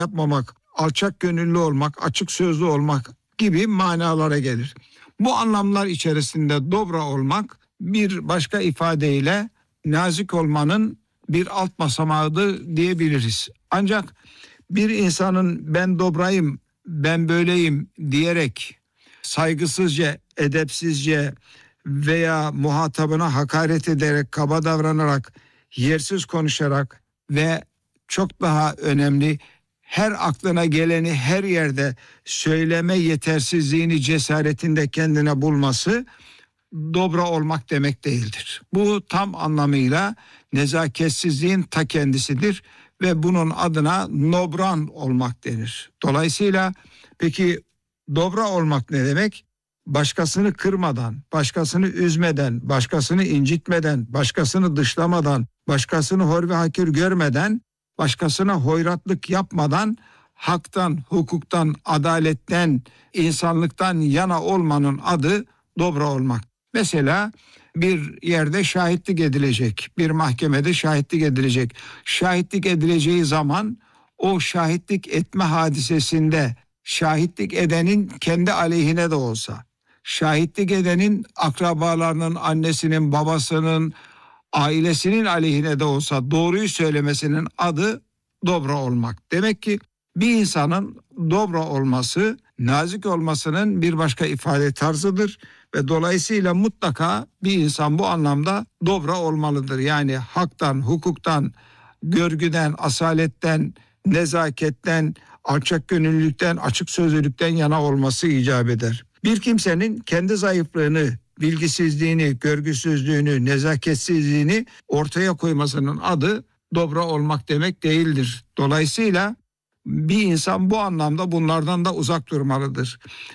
yapmamak, alçak gönüllü olmak, açık sözlü olmak gibi manalara gelir. Bu anlamlar içerisinde dobra olmak bir başka ifadeyle nazik olmanın bir alt basamağıdır diyebiliriz. Ancak bir insanın ben dobrayım, ben böyleyim diyerek saygısızca, edepsizce veya muhatabına hakaret ederek, kaba davranarak, yersiz konuşarak ve çok daha önemli her aklına geleni her yerde söyleme yetersizliğini, cesaretinde kendine bulması dobra olmak demek değildir. Bu tam anlamıyla nezaketsizliğin ta kendisidir ve bunun adına nobran olmak denir. Dolayısıyla peki dobra olmak ne demek? Başkasını kırmadan, başkasını üzmeden, başkasını incitmeden, başkasını dışlamadan, başkasını hor ve hakir görmeden, başkasına hoyratlık yapmadan, haktan, hukuktan, adaletten, insanlıktan yana olmanın adı dobra olmak. Mesela bir yerde şahitlik edilecek, bir mahkemede şahitlik edilecek. Şahitlik edileceği zaman o şahitlik etme hadisesinde şahitlik edenin kendi aleyhine de olsa, şahitlik edenin akrabalarının, annesinin, babasının, ailesinin aleyhine de olsa doğruyu söylemesinin adı dobra olmak. Demek ki bir insanın dobra olması, nazik olmasının bir başka ifade tarzıdır ve dolayısıyla mutlaka bir insan bu anlamda dobra olmalıdır. Yani haktan, hukuktan, görgüden, asaletten, nezaketten, alçak gönüllülükten, açık sözlülükten yana olması icap eder. Bir kimsenin kendi zayıflığını, bilgisizliğini, görgüsüzlüğünü, nezaketsizliğini ortaya koymasının adı dobra olmak demek değildir. Dolayısıyla bir insan bu anlamda bunlardan da uzak durmalıdır.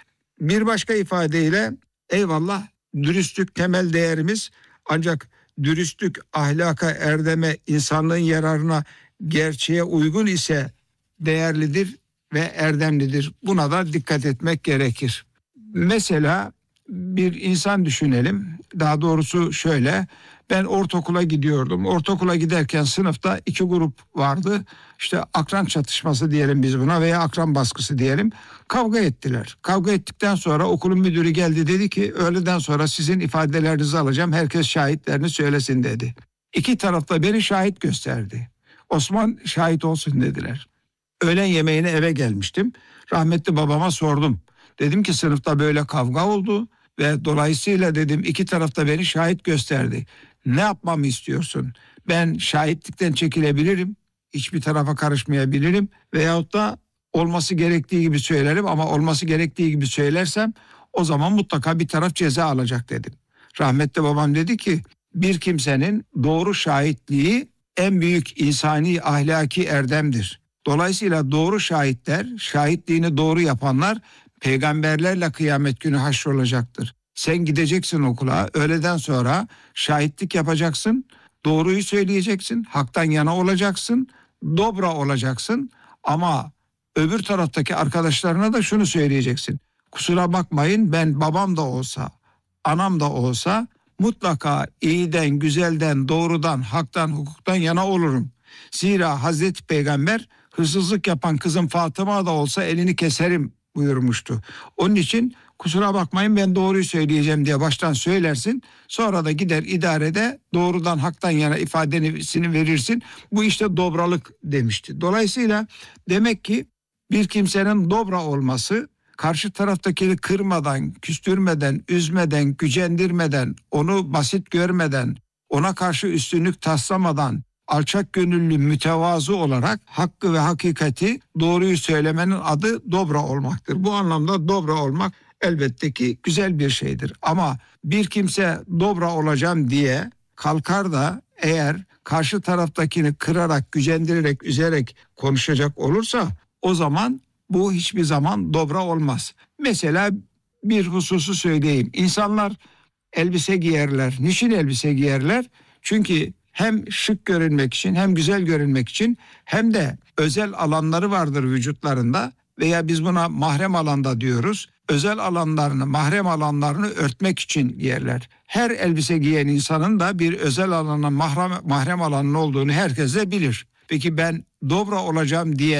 Bir başka ifadeyle eyvallah dürüstlük temel değerimiz, ancak dürüstlük ahlaka, erdeme, insanlığın yararına, gerçeğe uygun ise değerlidir ve erdemlidir. Buna da dikkat etmek gerekir. Mesela bir insan düşünelim. Daha doğrusu şöyle, ben ortaokula gidiyordum. Ortaokula giderken sınıfta iki grup vardı. İşte akran çatışması diyelim biz buna veya akran baskısı diyelim. Kavga ettiler. Kavga ettikten sonra okulun müdürü geldi, dedi ki öğleden sonra sizin ifadelerinizi alacağım. Herkes şahitlerini söylesin dedi. İki tarafta beni şahit gösterdi. Osman şahit olsun dediler. Öğlen yemeğine eve gelmiştim. Rahmetli babama sordum. Dedim ki sınıfta böyle kavga oldu ve dolayısıyla dedim iki tarafta beni şahit gösterdi. Ne yapmamı istiyorsun? Ben şahitlikten çekilebilirim, hiçbir tarafa karışmayabilirim veyahut da olması gerektiği gibi söylerim ama olması gerektiği gibi söylersem o zaman mutlaka bir taraf ceza alacak dedim. Rahmetli babam dedi ki bir kimsenin doğru şahitliği en büyük insani ahlaki erdemdir. Dolayısıyla doğru şahitler, şahitliğini doğru yapanlar peygamberlerle kıyamet günü haşrolacaktır. Sen gideceksin okula, öğleden sonra şahitlik yapacaksın, doğruyu söyleyeceksin, haktan yana olacaksın, dobra olacaksın ama öbür taraftaki arkadaşlarına da şunu söyleyeceksin. Kusura bakmayın, ben babam da olsa, anam da olsa mutlaka iyiden, güzelden, doğrudan, haktan, hukuktan yana olurum. Zira Hazreti Peygamber hırsızlık yapan kızım Fatıma da olsa elini keserim buyurmuştu. Onun için kusura bakmayın ben doğruyu söyleyeceğim diye baştan söylersin. Sonra da gider idarede doğrudan haktan yana ifadesini verirsin. Bu işte dobralık demişti. Dolayısıyla demek ki bir kimsenin dobra olması karşı taraftakini kırmadan, küstürmeden, üzmeden, gücendirmeden, onu basit görmeden, ona karşı üstünlük taslamadan, alçak gönüllü, mütevazı olarak hakkı ve hakikati, doğruyu söylemenin adı dobra olmaktır. Bu anlamda dobra olmak elbette ki güzel bir şeydir. Ama bir kimse dobra olacağım diye kalkar da eğer karşı taraftakini kırarak, gücendirerek, üzerek konuşacak olursa o zaman bu hiçbir zaman dobra olmaz. Mesela bir hususu söyleyeyim. İnsanlar elbise giyerler. Niçin elbise giyerler? Çünkü hem şık görünmek için, hem güzel görünmek için, hem de özel alanları vardır vücutlarında veya biz buna mahrem alanda diyoruz. Özel alanlarını, mahrem alanlarını örtmek için giyerler. Her elbise giyen insanın da bir özel alanın, mahrem alanın olduğunu herkes de bilir. Peki ben dobra olacağım diye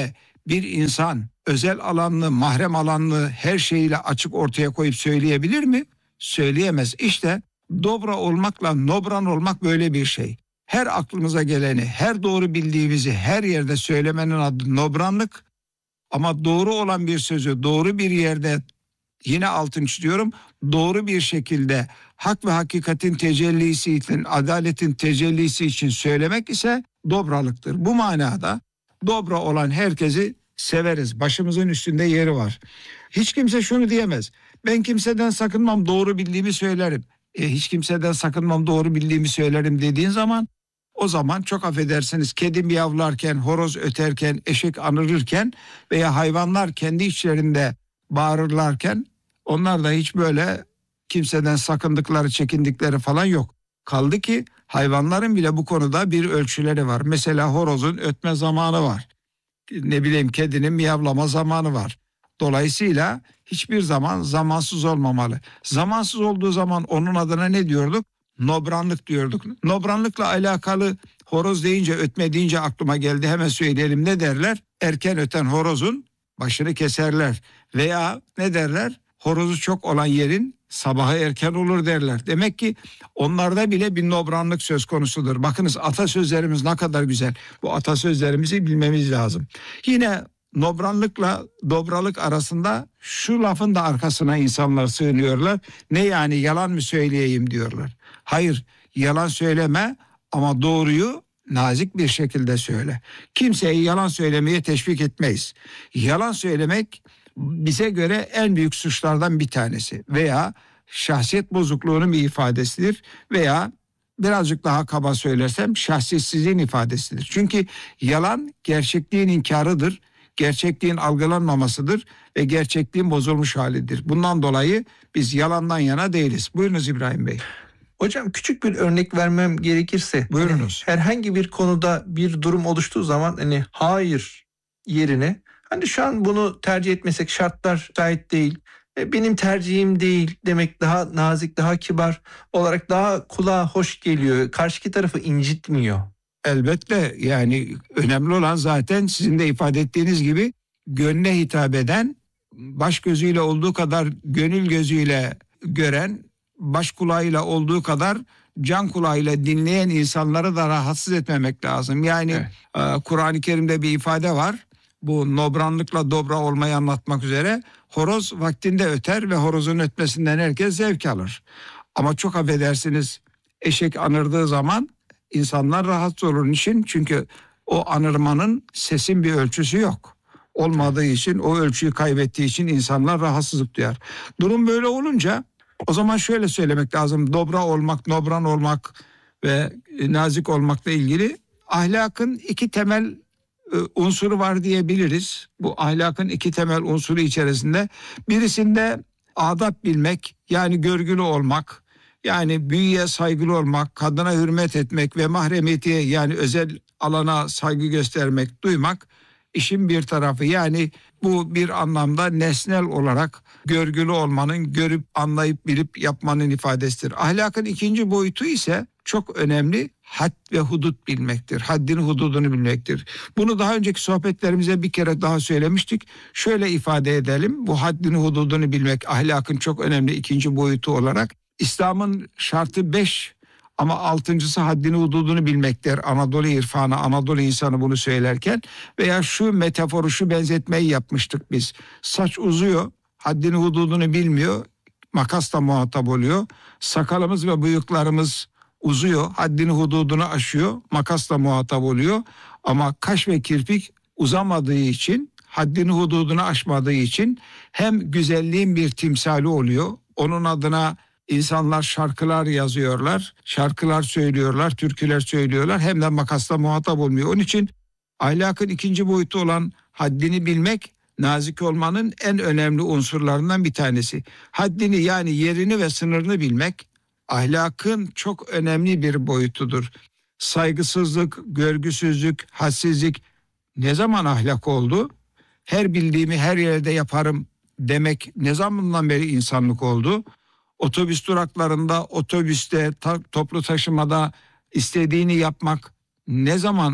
bir insan özel alanını, mahrem alanını her şeyiyle açık ortaya koyup söyleyebilir mi? Söyleyemez. İşte dobra olmakla nobran olmak böyle bir şey. Her aklımıza geleni, her doğru bildiğimizi her yerde söylemenin adı nobranlık. Ama doğru olan bir sözü doğru bir yerde, yine altını çiziyorum, doğru bir şekilde hak ve hakikatin tecellisi için, adaletin tecellisi için söylemek ise dobralıktır. Bu manada dobra olan herkesi severiz. Başımızın üstünde yeri var. Hiç kimse şunu diyemez: ben kimseden sakınmam, doğru bildiğimi söylerim. Hiç kimseden sakınmam, doğru bildiğimi söylerim dediğin zaman, o zaman çok affedersiniz, kedi miyavlarken, horoz öterken, eşek anırırken veya hayvanlar kendi içlerinde bağırırlarken, onlar da hiç böyle kimseden sakındıkları, çekindikleri falan yok. Kaldı ki hayvanların bile bu konuda bir ölçüleri var. Mesela horozun ötme zamanı var. Ne bileyim, kedinin miyavlama zamanı var. Dolayısıyla hiçbir zaman zamansız olmamalı. Zamansız olduğu zaman onun adına ne diyorduk? Nobranlık diyorduk. Nobranlıkla alakalı horoz deyince, ötme deyince aklıma geldi. Hemen söyleyelim, ne derler? Erken öten horozun başını keserler. Veya ne derler? Horozu çok olan yerin sabahı erken olur derler. Demek ki onlarda bile bir nobranlık söz konusudur. Bakınız, atasözlerimiz ne kadar güzel. Bu atasözlerimizi bilmemiz lazım. Yine nobranlıkla dobralık arasında şu lafın da arkasına insanlar sığınıyorlar. Ne yani, yalan mı söyleyeyim diyorlar. Hayır, yalan söyleme ama doğruyu nazik bir şekilde söyle. Kimseyi yalan söylemeye teşvik etmeyiz. Yalan söylemek bize göre en büyük suçlardan bir tanesi veya şahsiyet bozukluğunun bir ifadesidir veya birazcık daha kaba söylersem şahsiyetsizliğin ifadesidir. Çünkü yalan gerçekliğin inkarıdır, gerçekliğin algılanmamasıdır ve gerçekliğin bozulmuş halidir. Bundan dolayı biz yalandan yana değiliz. Buyurunuz İbrahim Bey. Hocam, küçük bir örnek vermem gerekirse, Buyurunuz. herhangi bir konuda bir durum oluştuğu zaman hayır yerine şu an bunu tercih etmesek, şartlar müsait değil, benim tercihim değil demek daha nazik, daha kibar olarak daha kulağa hoş geliyor. Karşıki tarafı incitmiyor. Elbette, yani önemli olan zaten sizin de ifade ettiğiniz gibi gönle hitap eden, baş gözüyle olduğu kadar gönül gözüyle gören, baş kulağıyla olduğu kadar can kulağıyla dinleyen insanları da rahatsız etmemek lazım. Yani evet. Kur'an-ı Kerim'de bir ifade var. Bu nobranlıkla dobra olmayı anlatmak üzere. Horoz vaktinde öter ve horozun ötmesinden herkes zevk alır. Ama çok affedersiniz, eşek anırdığı zaman insanlar rahatsız olur. Niçin? Çünkü o anırmanın sesin bir ölçüsü yok. Olmadığı için, o ölçüyü kaybettiği için insanlar rahatsızlık duyar. Durum böyle olunca o zaman şöyle söylemek lazım: dobra olmak, nobran olmak ve nazik olmakla ilgili ahlakın iki temel unsuru var diyebiliriz. Bu ahlakın iki temel unsuru içerisinde birisinde adap bilmek, yani görgülü olmak, yani büyüye saygılı olmak, kadına hürmet etmek ve mahremiyete, yani özel alana saygı göstermek, duymak işin bir tarafı. Yani bu bir anlamda nesnel olarak görgülü olmanın, görüp anlayıp bilip yapmanın ifadesidir. Ahlakın ikinci boyutu ise çok önemli: had ve hudut bilmektir. Haddini, hududunu bilmektir. Bunu daha önceki sohbetlerimize bir kere daha söylemiştik. Şöyle ifade edelim: bu haddini, hududunu bilmek ahlakın çok önemli ikinci boyutu olarak. İslam'ın şartı 5 ama 6.'sı haddini, hududunu bilmektir. Anadolu irfanı, Anadolu insanı bunu söylerken, veya şu metaforu, şu benzetmeyi yapmıştık biz. Saç uzuyor, haddini, hududunu bilmiyor, makasla muhatap oluyor. Sakalımız ve bıyıklarımız uzuyor, haddini, hududunu aşıyor, makasla muhatap oluyor. Ama kaş ve kirpik uzamadığı için, haddini, hududunu aşmadığı için hem güzelliğin bir timsali oluyor, onun adına İnsanlar şarkılar yazıyorlar, şarkılar söylüyorlar, türküler söylüyorlar, hem de makasla muhatap olmuyor. Onun için ahlakın ikinci boyutu olan haddini bilmek, nazik olmanın en önemli unsurlarından bir tanesi. Haddini, yani yerini ve sınırını bilmek ahlakın çok önemli bir boyutudur. Saygısızlık, görgüsüzlük, hadsizlik ne zaman ahlak oldu? Her bildiğimi her yerde yaparım demek ne zamandan beri insanlık oldu? Otobüs duraklarında, otobüste, toplu taşımada istediğini yapmak ne zaman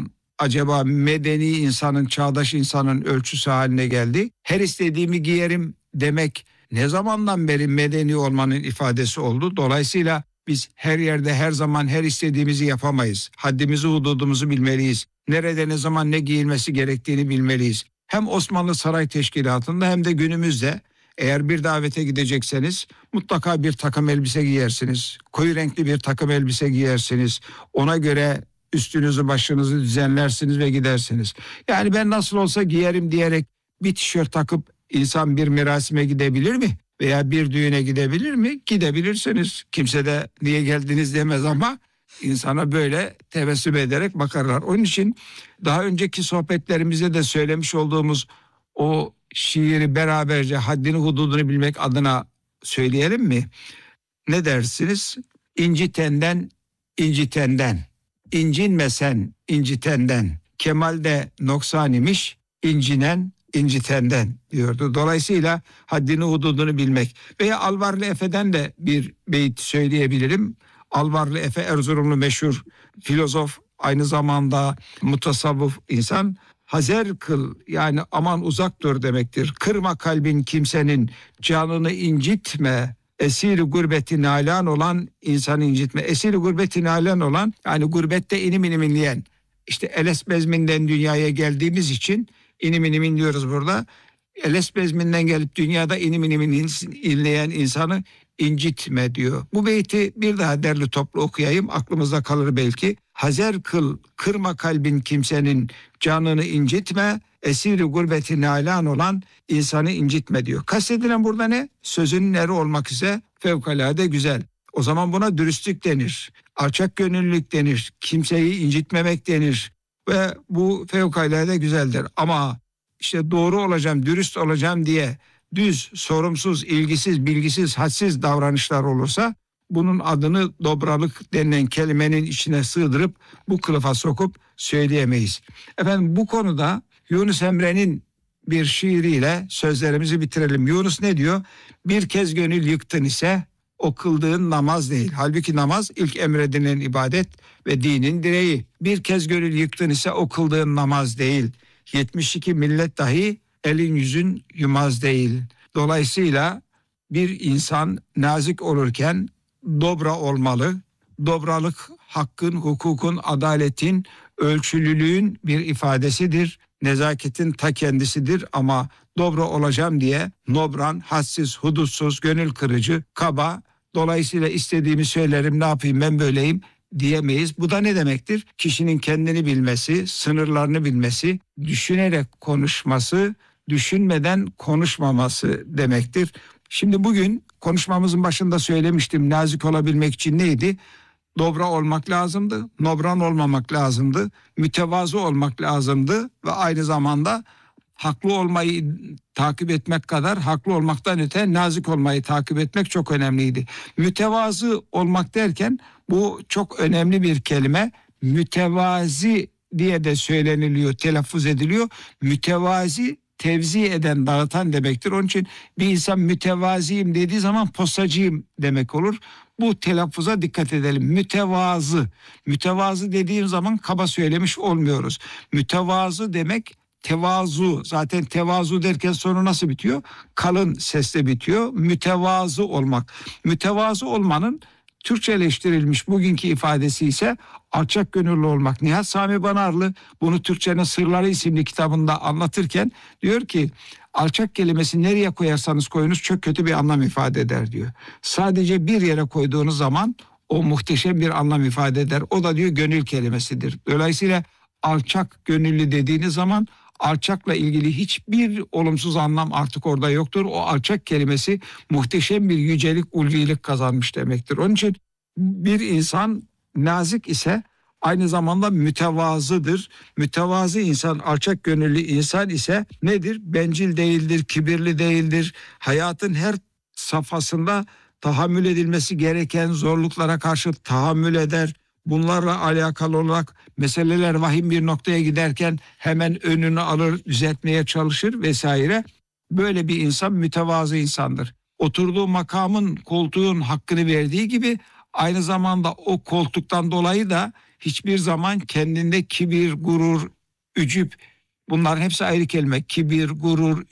acaba medeni insanın, çağdaş insanın ölçüsü haline geldi? Her istediğimi giyerim demek ne zamandan beri medeni olmanın ifadesi oldu? Dolayısıyla biz her yerde her zaman her istediğimizi yapamayız. Haddimizi, hududumuzu bilmeliyiz. Nerede ne zaman ne giyilmesi gerektiğini bilmeliyiz. Hem Osmanlı Saray Teşkilatı'nda hem de günümüzde eğer bir davete gidecekseniz mutlaka bir takım elbise giyersiniz. Koyu renkli bir takım elbise giyersiniz. Ona göre üstünüzü başınızı düzenlersiniz ve gidersiniz. Yani ben nasıl olsa giyerim diyerek bir tişört takıp insan bir merasime gidebilir mi? Veya bir düğüne gidebilir mi? Gidebilirsiniz. Kimse de niye geldiniz demez ama insana böyle tebessüm ederek bakarlar. Onun için daha önceki sohbetlerimizde de söylemiş olduğumuz o şiiri beraberce haddini hududunu bilmek adına söyleyelim mi? Ne dersiniz? İncitenden, incitenden, incinmesen incitenden, kemalde noksan imiş, incinen incitenden diyordu. Dolayısıyla haddini hududunu bilmek. Veya Alvarlı Efe'den de bir beyit söyleyebilirim. Alvarlı Efe Erzurumlu meşhur filozof, aynı zamanda mutasavvuf insan. Hazer kıl, yani aman uzak dur demektir. Kırma kalbin kimsenin, canını incitme. Esir-i gurbeti nalan olan insanı incitme. Esir-i gurbeti nalan olan, yani gurbette inim inim inleyen. İşte Eles bezminden dünyaya geldiğimiz için inim inim inliyoruz burada. Eles bezminden gelip dünyada inim inim inleyen insanı incitme diyor. Bu beyti bir daha derli toplu okuyayım, aklımızda kalır belki. Hazer kıl, kırma kalbin kimsenin, canını incitme. Esir-i gurbeti nalan olan insanı incitme diyor. Kastedilen burada ne? Sözünün eri olmak ise fevkalade güzel. O zaman buna dürüstlük denir. Alçak gönüllülük denir. Kimseyi incitmemek denir. Ve bu fevkalade güzeldir. Ama işte doğru olacağım, dürüst olacağım diye düz, sorumsuz, ilgisiz, bilgisiz, hadsiz davranışlar olursa bunun adını dobralık denilen kelimenin içine sığdırıp bu kılıfa sokup söyleyemeyiz. Efendim, bu konuda Yunus Emre'nin bir şiiriyle sözlerimizi bitirelim. Yunus ne diyor? Bir kez gönül yıktın ise o kıldığın namaz değil. Halbuki namaz ilk emredilen ibadet ve dinin direği. Bir kez gönül yıktın ise o kıldığın namaz değil. 72 millet dahi elin yüzün yumaz değil. Dolayısıyla bir insan nazik olurken dobra olmalı. Dobralık hakkın, hukukun, adaletin, ölçülülüğün bir ifadesidir. Nezaketin ta kendisidir ama dobra olacağım diye nobran, hadsiz, hudutsuz, gönül kırıcı, kaba, dolayısıyla istediğimi söylerim, ne yapayım ben böyleyim diyemeyiz. Bu da ne demektir? Kişinin kendini bilmesi, sınırlarını bilmesi, düşünerek konuşması, düşünmeden konuşmaması demektir. Şimdi bugün konuşmamızın başında söylemiştim, nazik olabilmek için neydi? Dobra olmak lazımdı, nobran olmamak lazımdı, mütevazı olmak lazımdı ve aynı zamanda haklı olmayı takip etmek kadar haklı olmaktan öte nazik olmayı takip etmek çok önemliydi. Mütevazı olmak derken bu çok önemli bir kelime. Mütevazi diye de söyleniliyor, telaffuz ediliyor. Mütevazi tevzi eden, dağıtan demektir. Onun için bir insan mütevaziyim dediği zaman postacıyım demek olur. Bu telaffuza dikkat edelim. Mütevazı. Mütevazı dediğim zaman kaba söylemiş olmuyoruz. Mütevazı demek tevazu. Zaten tevazu derken sonu nasıl bitiyor? Kalın sesle bitiyor. Mütevazı olmak. Mütevazı olmanın Türkçeleştirilmiş bugünkü ifadesi ise alçak gönüllü olmak. Nihat Sami Banarlı bunu Türkçenin Sırları isimli kitabında anlatırken diyor ki alçak kelimesi nereye koyarsanız koyunuz çok kötü bir anlam ifade eder diyor. Sadece bir yere koyduğunuz zaman o muhteşem bir anlam ifade eder. O da diyor gönül kelimesidir. Dolayısıyla alçak gönüllü dediğiniz zaman alçakla ilgili hiçbir olumsuz anlam artık orada yoktur. O alçak kelimesi muhteşem bir yücelik, ulvilik kazanmış demektir. Onun için bir insan nazik ise aynı zamanda mütevazıdır. Mütevazı insan, alçak gönüllü insan ise nedir? Bencil değildir, kibirli değildir. Hayatın her safhasında tahammül edilmesi gereken zorluklara karşı tahammül eder. Bunlarla alakalı olarak meseleler vahim bir noktaya giderken hemen önünü alır, düzeltmeye çalışır vesaire. Böyle bir insan mütevazı insandır. Oturduğu makamın, koltuğun hakkını verdiği gibi aynı zamanda o koltuktan dolayı da hiçbir zaman kendinde kibir, gurur, ücüp, bunların hepsi ayrı kelime. Kibir, gurur,